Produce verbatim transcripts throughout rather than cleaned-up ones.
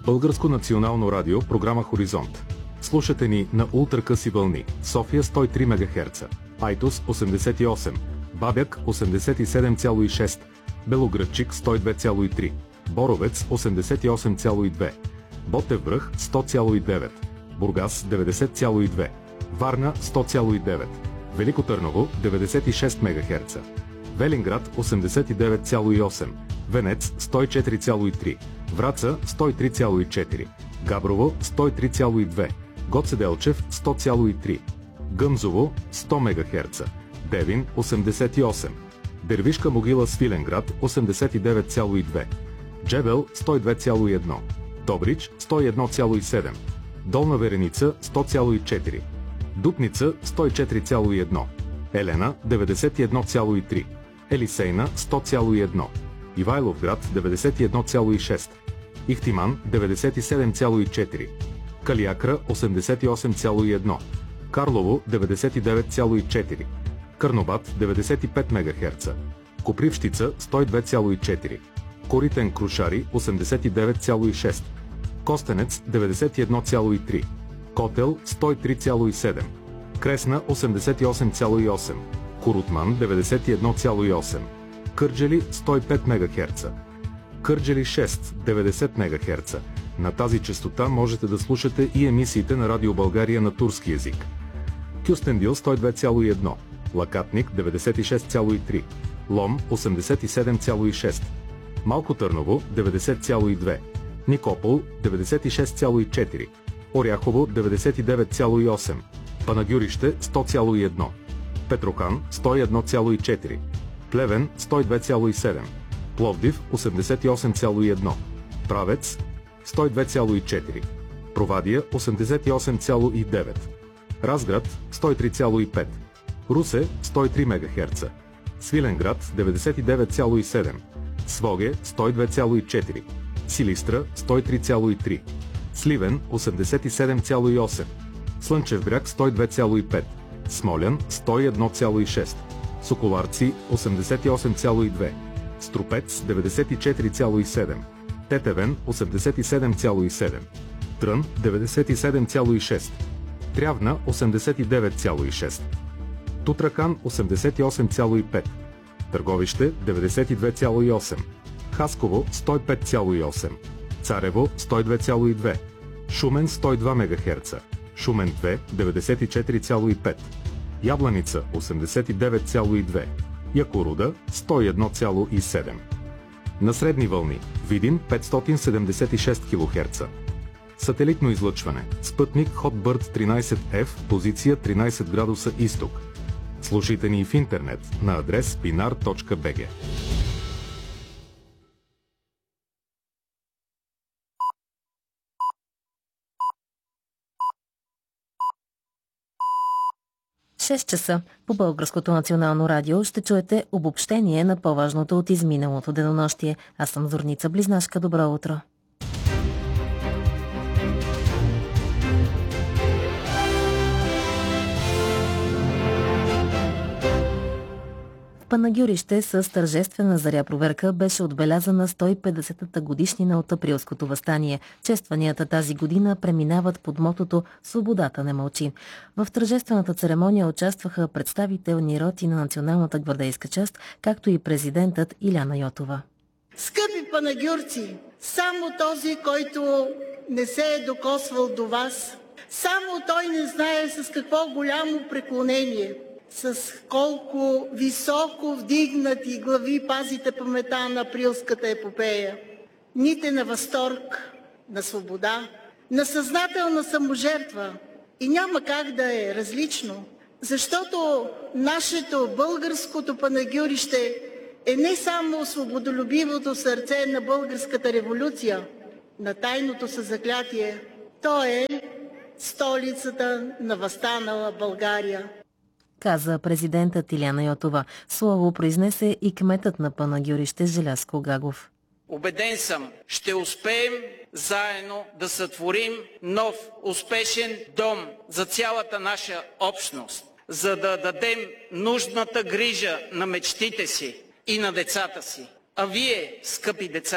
Българско национално радио, програма Хоризонт. Слушате ни на ултракъси вълни. София сто и три мегахерца, Айтос осемдесет и осем, Бабяк осемдесет и седем цяло и шест, Белоградчик сто и две цяло и три, Боровец осемдесет и осем цяло и две, Ботев връх сто цяло и девет, Бургас деветдесет цяло и две, Варна сто цяло и девет, Велико Търново деветдесет и шест мегахерца, Велинград осемдесет и девет цяло и осем, Венец сто и четири цяло и три, Враца сто и три цяло и четири, Габрово сто и три цяло и две, Гоце Делчев сто цяло и три, Гъмзово сто мегахерца, Девин осемдесет и осем, Дервишка могила Свиленград осемдесет и девет цяло и две, Джебел сто и две цяло и едно, Добрич сто и едно цяло и седем, Долна Вереница сто цяло и четири, Дупница сто и четири цяло и едно, Елена деветдесет и едно цяло и три, Елисейна сто цяло и едно, Ивайловград деветдесет и едно цяло и шест, Ихтиман деветдесет и седем цяло и четири, Калиакра осемдесет и осем цяло и едно, Карлово деветдесет и девет цяло и четири, Карнобат деветдесет и пет мегахерца, Копривщица сто и две цяло и четири, Коритен Крушари осемдесет и девет цяло и шест, Костенец деветдесет и едно цяло и три, Котел сто и три цяло и седем, Кресна осемдесет и осем цяло и осем, Корутман деветдесет и едно цяло и осем, Кърджали сто и пет мегахерца, Кърджали шест деветдесет мегахерца. На тази честота можете да слушате и емисиите на Радио България на турски език. Кюстендил сто и две цяло и едно, Лакатник деветдесет и шест цяло и три, Лом осемдесет и седем цяло и шест, Малко Търново деветдесет цяло и две, Никопол деветдесет и шест цяло и четири, Оряхово деветдесет и девет цяло и осем, Панагюрище сто цяло и едно, Петрохан сто и едно цяло и четири, Плевен сто и две цяло и седем, Пловдив осемдесет и осем цяло и едно, Правец сто и две цяло и четири, Провадия осемдесет и осем цяло и девет, Разград сто и три цяло и пет, Русе сто и три мегахерца, Свиленград деветдесет и девет цяло и седем, Своге сто и две цяло и четири, Силистра сто и три цяло и три, Сливен осемдесет и седем цяло и осем, Слънчев бряг сто и две цяло и пет, Смолян сто и едно цяло и шест, Соколарци осемдесет и осем цяло и две, Струпец деветдесет и четири цяло и седем, Тетевен осемдесет и седем цяло и седем, Трън деветдесет и седем цяло и шест, Трявна осемдесет и девет цяло и шест, Тутракан осемдесет и осем цяло и пет, Търговище деветдесет и две цяло и осем, Хасково сто и пет цяло и осем, Царево сто и две цяло и две, Шумен сто и два мегахерца, Шумен две деветдесет и четири цяло и пет, Ябланица осемдесет и девет цяло и две, Якоруда сто и едно цяло и седем. На средни вълни Видин петстотин седемдесет и шест килохерца. Сателитно излъчване Спътник Hotbird тринайсет еф, позиция тринайсет градуса изток. Слушайте ни в интернет на адрес binar точка би джи. шест часа по Българското национално радио ще чуете обобщение на по-важното от изминалото денонощие. Аз съм Зорница Близнашка. Добро утро! Панагюрище с тържествена заря проверка беше отбелязана сто и петдесетата годишнина от Априлското въстание. Честванията тази година преминават под мотото «Свободата не мълчи». В тържествената церемония участваха представителни роти на националната гвардейска част, както и президентът Иляна Йотова. Скъпи панагюрци, само този, който не се е докосвал до вас, само той не знае с какво голямо преклонение, с колко високо вдигнати глави пазите памета на априлската епопея. Ните на възторг, на свобода, на съзнателна саможертва. И няма как да е различно, защото нашето българското панагюрище е не само свободолюбивото сърце на българската революция, на тайното съзаклятие. То е столицата на въстанала България, каза президентът Иляна Йотова. Слово произнесе и кметът на Панагюрище Желязко Гагов. Убеден съм, ще успеем заедно да сътворим нов успешен дом за цялата наша общност, за да дадем нужната грижа на мечтите си и на децата си. А вие, скъпи деца,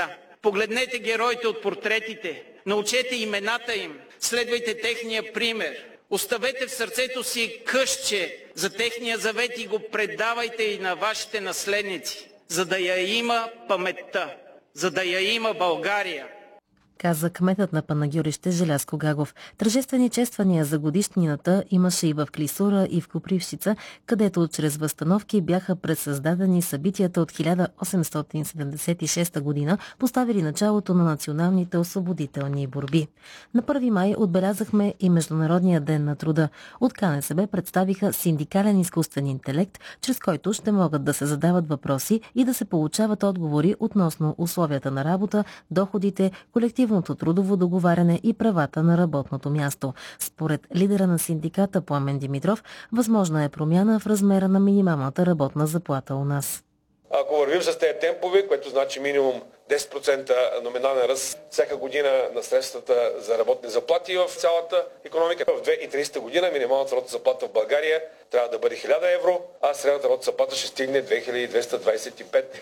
Погледнете героите от портретите, научете имената им, следвайте техния пример. Оставете в сърцето си късче за техния завет и го предавайте и на вашите наследници, за да я има паметта, за да я има България. Каза кметът на Панагюрище Желязко Гагов. Тържествени чествания за годишнината имаше и в Клисура, и в Копривщица, където чрез възстановки бяха пресъздадени събитията от хиляда осемстотин седемдесет и шеста година, поставили началото на националните освободителни борби. На първи май отбелязахме и Международния ден на труда. От КНСБ представиха синдикален изкуствен интелект, чрез който ще могат да се задават въпроси и да се получават отговори относно условията на работа, доходите, колективно трудово договаряне и правата на работното място. Според лидера на синдиката Пламен Димитров, възможна е промяна в размера на минималната работна заплата у нас. Ако вървим с тези темпове, което значи минимум десет процента номинален ръст всяка година на средствата за работни заплати в цялата икономика, в две хиляди и тридесета година минималната работна заплата в България трябва да бъде хиляда евро, а средната работна заплата ще стигне две хиляди двеста двадесет и пет.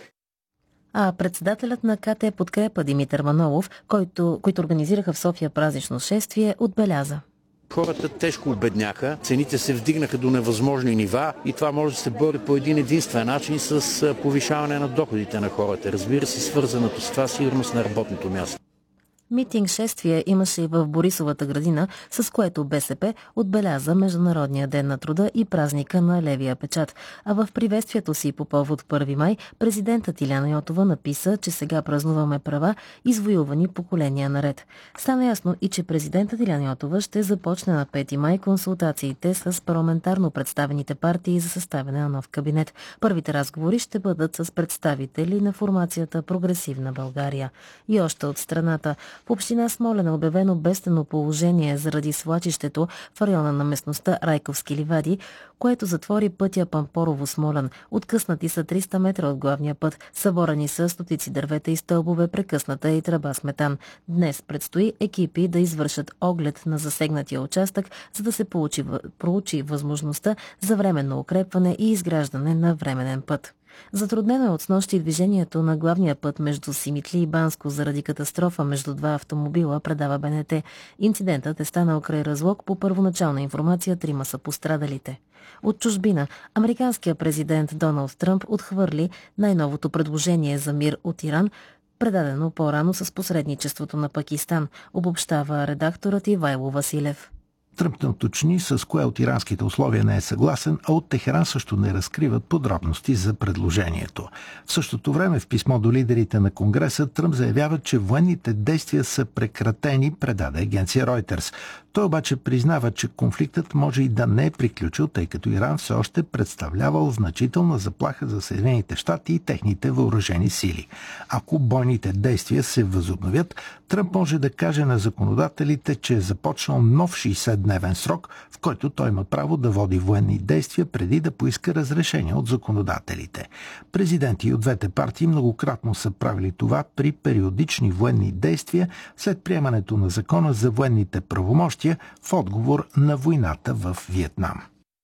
А председателят на КТ Подкрепа Димитър Манолов, който, които организираха в София празнично шествие, отбеляза. Хората тежко обедняха, цените се вдигнаха до невъзможни нива и това може да се бори по един единствен начин с повишаване на доходите на хората. Разбира се, свързаното с това сигурност на работното място. Митинг шествие имаше и в Борисовата градина, с което БСП отбеляза Международния ден на труда и празника на левия печат. А в приветствието си по повод първи май президентът Иляна Йотова написа, че сега празнуваме права, извоювани поколения наред. Стана ясно и че президентът Иляна Йотова ще започне на пети май консултациите с парламентарно представените партии за съставяне на нов кабинет. Първите разговори ще бъдат с представители на формацията Прогресивна България. И още от страната. В община Смолян е обявено бедствено положение заради свлачището в района на местността Райковски ливади, което затвори пътя Пампорово-Смолян. Откъснати са триста метра от главния път, съборани са стотици дървета и стълбове, прекъсната е и тръба с метан. Днес предстои екипи да извършат оглед на засегнатия участък, за да се получи, проучи възможността за временно укрепване и изграждане на временен път. Затруднено е от снощи движението на главния път между Симитли и Банско заради катастрофа между два автомобила, предава БНТ. Инцидентът е станал край разлог. По първоначална информация трима са пострадалите. От чужбина, американският президент Доналд Тръмп отхвърли най-новото предложение за мир от Иран, предадено по-рано с посредничеството на Пакистан, обобщава редакторът Ивайло Василев. Тръмп не уточни с кое от иранските условия не е съгласен, а от Техеран също не разкриват подробности за предложението. В същото време в писмо до лидерите на Конгреса Тръмп заявява, че военните действия са прекратени, предаде агенция Reuters. Той обаче признава, че конфликтът може и да не е приключил, тъй като Иран все още представлявал значителна заплаха за Съединените щати и техните въоръжени сили. Ако бойните действия се възобновят, Тръмп може да каже на законодателите, че е започнал нов шейсетдневен срок, в който той има право да води военни действия преди да поиска разрешение от законодателите. Президенти от двете партии многократно са правили това при периодични военни действия след приемането на закона за военните правомощия в отговор на войната в Виетнам.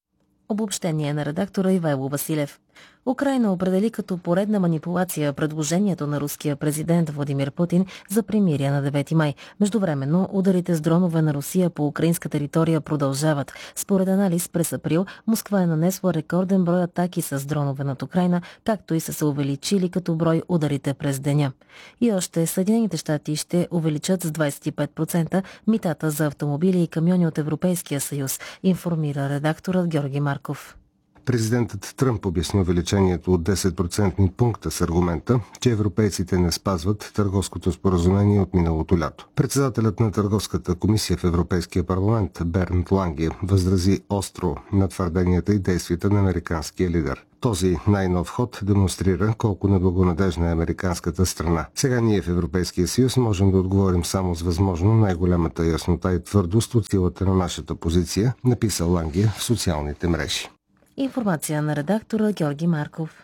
Обобщение на редактора Ивайло Василев. Украйна определи като поредна манипулация предложението на руския президент Владимир Путин за примирие на девети май. Междувременно ударите с дронове на Русия по украинска територия продължават. Според анализ през април Москва е нанесла рекорден брой атаки с дронове над Украйна, както и са се увеличили като брой ударите през деня. И още Съединените щати ще увеличат с двадесет и пет процента митата за автомобили и камиони от Европейския съюз, информира редакторът Георги Марков. Президентът Тръмп обясни увеличението от десет процентни пункта с аргумента, че европейците не спазват търговското споразумение от миналото лято. Председателят на Търговската комисия в Европейския парламент Бернт Ланге възрази остро на твърденията и действията на американския лидер. Този най-нов ход демонстрира колко неблагонадежна е американската страна. Сега ние в Европейския съюз можем да отговорим само с възможно най-голямата яснота и твърдост от силата на нашата позиция, написа Ланге в социалните мрежи. Информация на редактора Георги Марков.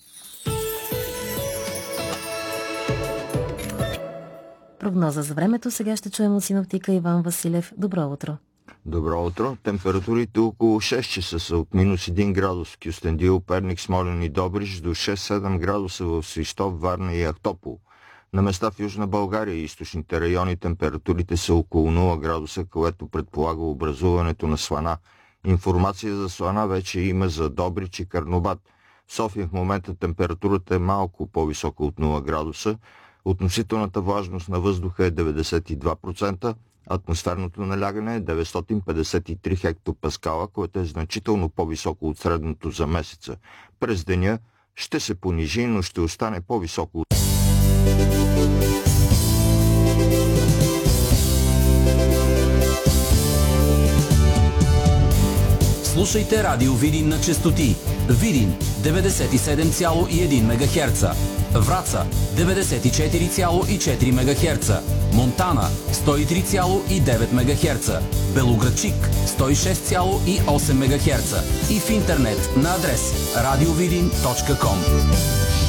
Прогноза за времето сега ще чуем от синоптика Иван Василев. Добро утро. Добро утро. Температурите около шест часа са от минус един градус в Кюстендил, Перник, Смолян и Добрич до шест-седем градуса в Свищов, Варна и Ахтопол. На места в Южна България и източните райони температурите са около нула градуса, което предполага образуването на слана. Информация за слана вече има за Добрич и Карнобат. В София в момента температурата е малко по-висока от нула градуса. Относителната влажност на въздуха е деветдесет и два процента, атмосферното налягане е деветстотин петдесет и три хектопаскала, което е значително по-високо от средното за месеца. През деня ще се понижи, но ще остане по-високо от... Слушайте Радио Видин на честоти. Видин деветдесет и седем цяло и едно мегахерца, Враца деветдесет и четири цяло и четири мегахерца, Монтана сто и три цяло и девет мегахерца, Белоградчик сто и шест цяло и осем мегахерца и в интернет на адрес радиовидин точка ком.